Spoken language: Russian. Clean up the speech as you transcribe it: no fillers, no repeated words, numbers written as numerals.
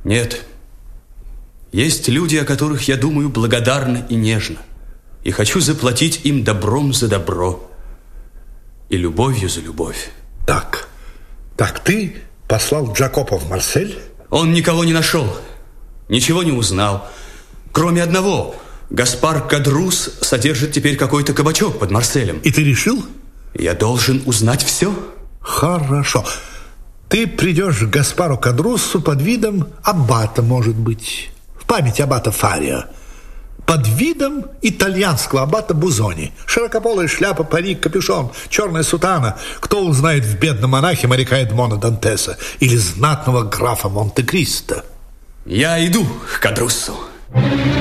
Нет. Есть люди, о которых я думаю благодарно и нежно. И хочу заплатить им добром за добро. И любовью за любовь. Так, ты послал Джакопо в Марсель? Он никого не нашел. Ничего не узнал. Кроме одного. Гаспар Кадрус содержит теперь какой-то кабачок под Марселем. И ты решил? Я должен узнать все. Хорошо. Ты придешь к Гаспару Кадрусу под видом аббата, может быть, в память аббата Фарио. Под видом итальянского аббата Бузони. Широкополая шляпа, парик, капюшон, черная сутана. Кто узнает в бедном монахе моряка Эдмона Дантеса или знатного графа Монте-Кристо? Я иду к Кадрусу.